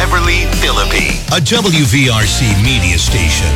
Beverly, Philippi. A WVRC media station.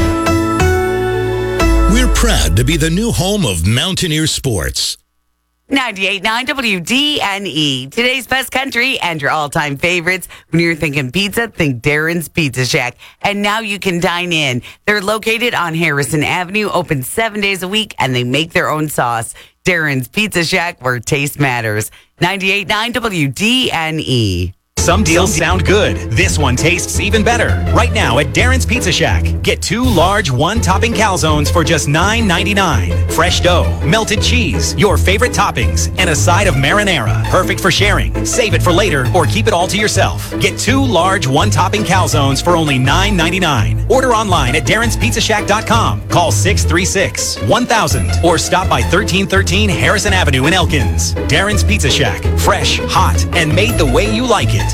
We're proud to be the new home of Mountaineer Sports. 98.9 WDNE. Today's best country and your all-time favorites. When you're thinking pizza, think Darren's Pizza Shack. And now you can dine in. They're located on Harrison Avenue, open 7 days a week, and they make their own sauce. Darren's Pizza Shack, where taste matters. 98.9 WDNE. Some deals sound good. This one tastes even better. Right now at Darren's Pizza Shack. Get 2 large one-topping calzones for just $9.99. Fresh dough, melted cheese, your favorite toppings, and a side of marinara. Perfect for sharing. Save it for later or keep it all to yourself. Get 2 large one-topping calzones for only $9.99. Order online at Darren'sPizzaShack.com. Call 636-1000 or stop by 1313 Harrison Avenue in Elkins. Darren's Pizza Shack. Fresh, hot, and made the way you like it.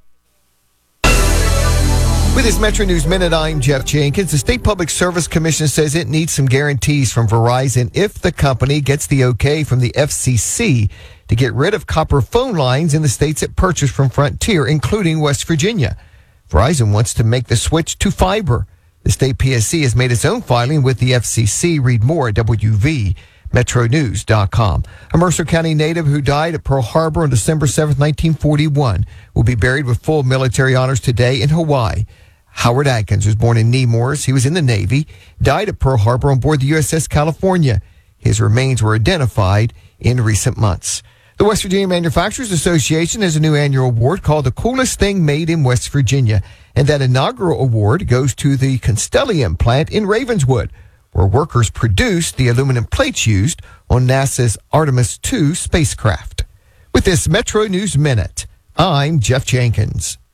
With this Metro News Minute, I'm Jeff Jenkins. The State Public Service Commission says it needs some guarantees from Verizon if the company gets the okay from the FCC to get rid of copper phone lines in the states it purchased from Frontier, including West Virginia. Verizon wants to make the switch to fiber. The state PSC has made its own filing with the FCC. Read more at WVMetroNews.com. A Mercer County native who died at Pearl Harbor on December 7, 1941, will be buried with full military honors today in Hawaii. Howard Atkins was born in Nemours. He was in the Navy, died at Pearl Harbor on board the USS California. His remains were identified in recent months. The West Virginia Manufacturers Association has a new annual award called The Coolest Thing Made in West Virginia. And that inaugural award goes to the Constellium plant in Ravenswood, where workers produced the aluminum plates used on NASA's Artemis II spacecraft. With this Metro News Minute, I'm Jeff Jenkins.